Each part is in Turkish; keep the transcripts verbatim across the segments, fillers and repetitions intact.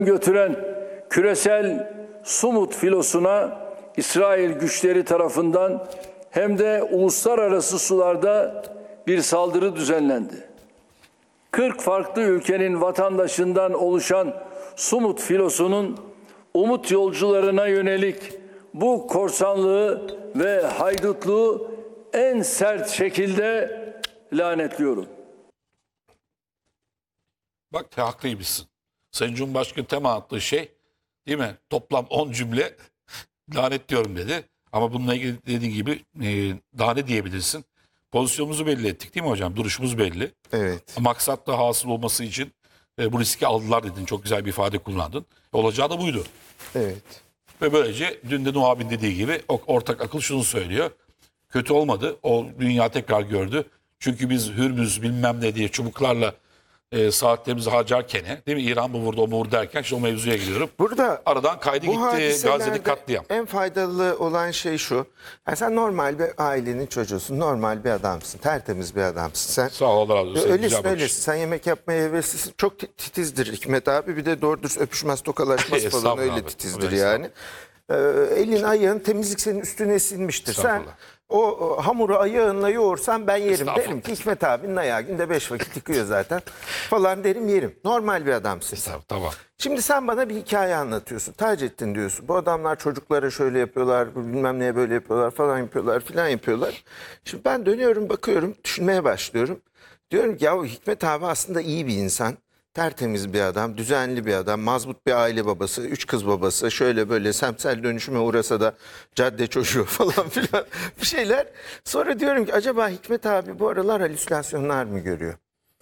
götüren küresel Sumut filosuna İsrail güçleri tarafından hem de uluslararası sularda bir saldırı düzenlendi. kırk farklı ülkenin vatandaşından oluşan Sumut filosunun umut yolcularına yönelik bu korsanlığı ve haydutluğu en sert şekilde lanetliyorum. Bak haklıymışsın. Sayın Cumhurbaşkanı tema attığı şey değil mi? Toplam on cümle lanetliyorum dedi. Ama bununla ilgili dediğin gibi e, daha ne diyebilirsin? Pozisyonumuzu belli ettik değil mi hocam? Duruşumuz belli. Evet. Maksat da hasıl olması için e, bu riski aldılar dedin. Çok güzel bir ifade kullandın. Olacağı da buydu. Evet. Ve böylece dün de Nuh abin dediği gibi ortak akıl şunu söylüyor. Kötü olmadı. O dünya tekrar gördü. Çünkü biz Hürmüz bilmem ne diye çubuklarla e, saatlerimizi harcarken değil mi? İran mı vurdu o mu vurdu derken işte o mevzuya giriyorum. Burada Aradan kaydı bu gitti hadiselerde Gazze'deki katliam. en faydalı olan şey şu. Yani sen normal bir ailenin çocuğusun. Normal bir adamsın. Tertemiz bir adamsın. Sen Sağ ol Allah razı olsun. öylesin Güzel bakış. öylesin. Sen yemek yapmaya heveslisin. Çok ti- titizdir Hikmet abi. Bir de doğru dürüst öpüşmez tokalaşmaz falan Estağfurullah öyle abi. titizdir Öyle yani. Ee, elin ayağın temizlik senin üstüne sinmiştir. Sen Estağfurullah. o, o hamuru ayağınla yoğursan ben yerim. Estağfurullah. Derim ki Hikmet abinin ayağı günde beş vakit yıkıyor zaten falan derim yerim. Normal bir adamsın. Estağfurullah, tamam. Şimdi sen bana bir hikaye anlatıyorsun. Taceddin diyorsun. Bu adamlar çocuklara şöyle yapıyorlar, bilmem neye böyle yapıyorlar falan yapıyorlar filan yapıyorlar. Şimdi ben dönüyorum bakıyorum, düşünmeye başlıyorum. Diyorum ki ya Hikmet abi aslında iyi bir insan. Tertemiz bir adam, düzenli bir adam, mazbut bir aile babası, üç kız babası, şöyle böyle semtsel dönüşüme uğrasa da cadde çocuğu falan filan bir şeyler. Sonra diyorum ki acaba Hikmet abi bu aralar halüsinasyonlar mı görüyor?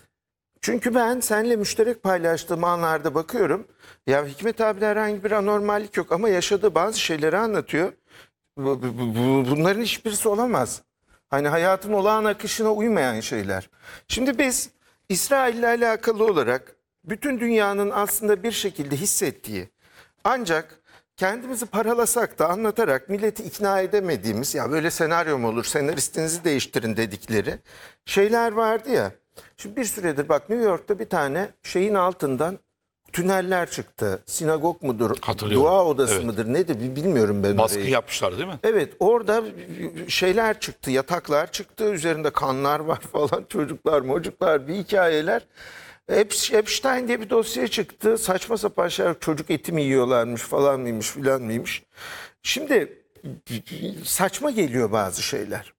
Çünkü ben seninle müşterek paylaştığım anlarda bakıyorum. Ya Hikmet abide herhangi bir anormallik yok ama yaşadığı bazı şeyleri anlatıyor. Bu- bu- bu- Bunların hiçbirisi olamaz. Hani hayatın olağan akışına uymayan şeyler. Şimdi biz İsrail'le alakalı olarak bütün dünyanın aslında bir şekilde hissettiği ancak kendimizi paralasak da anlatarak milleti ikna edemediğimiz ya böyle senaryo mu olur senaristinizi değiştirin dedikleri şeyler vardı ya. Şimdi bir süredir bak New York'ta bir tane şeyin altından tüneller çıktı. Sinagog mudur? Hatırlıyorum. Dua odası Evet. mıdır? Nedir bilmiyorum ben Baskı orayı. yapmışlar değil mi? Evet orada şeyler çıktı, yataklar çıktı, üzerinde kanlar var falan, çocuklar, mocuklar, bir hikayeler. Ep- Epstein diye bir dosya çıktı, saçma sapan şeyler, çocuk eti mi yiyorlarmış falan mıymış filan mıymış. Şimdi saçma geliyor bazı şeyler.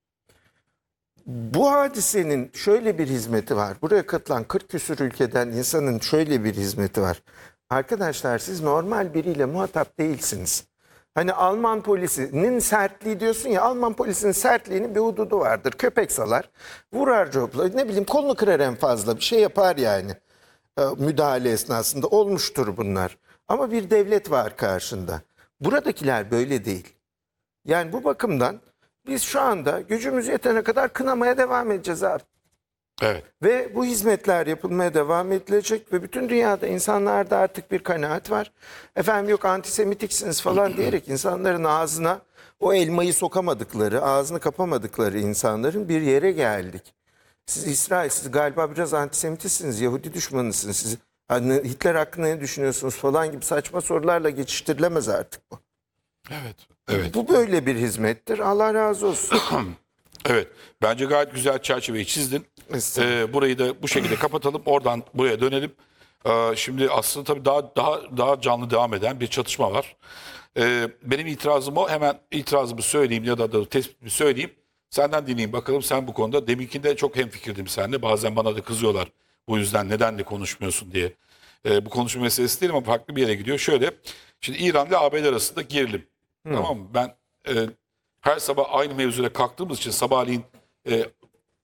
Bu hadisenin şöyle bir hizmeti var. Buraya katılan kırk küsur ülkeden insanın şöyle bir hizmeti var. Arkadaşlar siz normal biriyle muhatap değilsiniz. Hani Alman polisinin sertliği diyorsun ya, Alman polisinin sertliğinin bir hududu vardır. Köpek salar, vurar copla, ne bileyim kolunu kırar en fazla, bir şey yapar yani. Ee, müdahale esnasında olmuştur bunlar. Ama bir devlet var karşında. Buradakiler böyle değil. Yani bu bakımdan biz şu anda gücümüz yetene kadar kınamaya devam edeceğiz abi. Evet. Ve bu hizmetler yapılmaya devam edilecek ve bütün dünyada insanlarda artık bir kanaat var. Efendim yok antisemitiksiniz falan diyerek insanların ağzına o elmayı sokamadıkları, ağzını kapamadıkları insanların bir yere geldik. Siz İsrail, siz galiba biraz antisemitisiniz, Yahudi düşmanısınız. Siz hani Hitler hakkında ne düşünüyorsunuz falan gibi saçma sorularla geçiştirilemez artık bu. Evet. Evet. Bu böyle bir hizmettir. Allah razı olsun. Evet. Bence gayet güzel çerçeveyi çizdin. Estağfurullah. Ee, burayı da bu şekilde kapatalım. Oradan buraya dönelim. Ee, şimdi aslında tabii daha daha daha canlı devam eden bir çatışma var. Ee, benim itirazım o. Hemen itirazımı söyleyeyim ya da, da tespitimi söyleyeyim. Senden dinleyeyim bakalım sen bu konuda. Deminkinde çok hemfikirdim seninle. Bazen bana da kızıyorlar. Bu yüzden neden de konuşmuyorsun diye. Ee, bu konuşma meselesi değil ama farklı bir yere gidiyor. Şöyle. Şimdi İran ile A B D arasında gerilim. Tamam mı? Ben e, her sabah aynı mevzuya kalktığımız için sabahleyin e, e,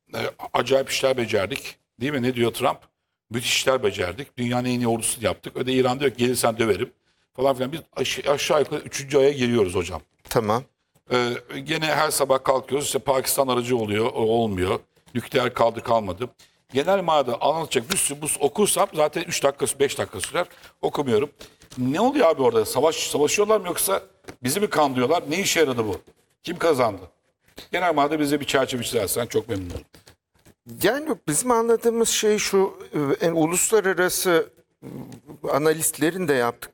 acayip işler becerdik. Değil mi? Ne diyor Trump? Müthiş işler becerdik. Dünyanın en iyi ordusunu yaptık. Öde İran diyor ki gelirsen döverim. Falan filan. Biz aş- aşağı yukarı üçüncü aya giriyoruz hocam. Tamam. Ee, gene her sabah kalkıyoruz. İşte Pakistan aracı oluyor. O olmuyor. Nükleer kaldı kalmadı. Genel manada anlatacak bir sürü bu okursam zaten üç dakika beş dakika sürer. Okumuyorum. Ne oluyor abi orada? Savaş savaşıyorlar mı yoksa bizi mi kandırıyorlar? Ne işe yaradı bu? Kim kazandı? Genel manada bize bir çerçeve çizersen çok memnun olurum. Yani bizim anladığımız şey şu, e, uluslararası analistlerin de yaptıkları